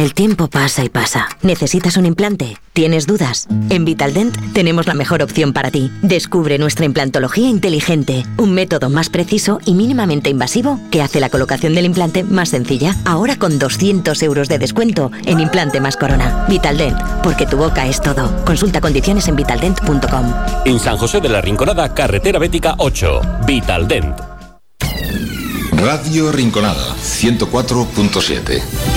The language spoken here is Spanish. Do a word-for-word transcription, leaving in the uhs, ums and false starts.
El tiempo pasa y pasa. ¿Necesitas un implante? ¿Tienes dudas? En Vitaldent tenemos la mejor opción para ti. Descubre nuestra implantología inteligente, un método más preciso y mínimamente invasivo que hace la colocación del implante más sencilla. Ahora con doscientos euros de descuento en implante más corona. Vitaldent, porque tu boca es todo. Consulta condiciones en vitaldent punto com. En San José de la Rinconada, carretera Bética ocho. Vitaldent. Radio Rinconada, ciento cuatro punto siete.